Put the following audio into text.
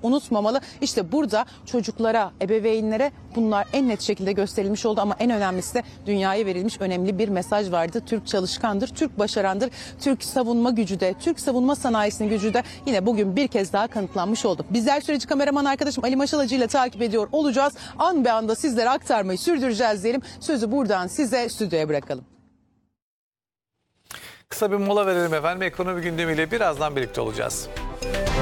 unutmamalı. İşte burada çocuklara, ebeveynlere bunlar en net şekilde gösterilmiş oldu ama en önemlisi de dünyaya verilmiş önemli bir mesaj vardı. Türk çalışkandır, Türk başarandır, Türk savunma gücü de, Türk savunma sanayisinin gücü de yine bugün bir kez daha kanıtlanmış oldu. Bizler süreci kameraman arkadaşım Ali Maşalacı ile takip ediyor olacağız. An be anda sizlere aktarmayı sürdüreceğiz diyelim. Sözü buradan size stüdyoya bırakalım. Kısa bir mola verelim efendim. Ekonomi gündemiyle birazdan birlikte olacağız.